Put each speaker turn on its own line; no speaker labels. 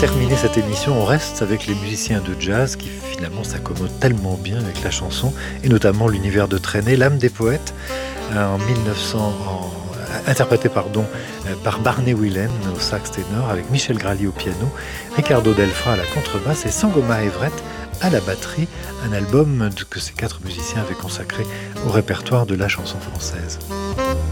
terminer cette émission, on reste avec les musiciens de jazz qui finalement s'accommodent tellement bien avec la chanson, et notamment l'univers de Trenet, l'âme des poètes, en 1900, interprété par Barney Whelan au sax ténor, avec Michel Grali au piano, Ricardo Delfra à la contrebasse et Sangoma Everett à la batterie, un album que ces 4 musiciens avaient consacré au répertoire de la chanson française.